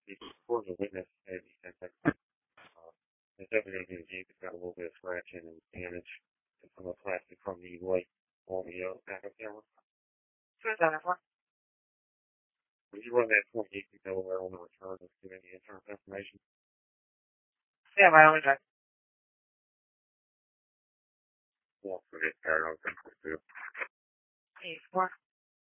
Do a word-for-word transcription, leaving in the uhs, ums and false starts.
Before the witness said he said that uh, the deputy did Jeep has got a little bit of scratching and damage to some of the plastic from the light on the uh, backup camera. Who's on it for? Would you run that twenty-eight Delaware on the return to get any insurance information? Yeah, by all means. Well, for this card, I'll think too. Eight four.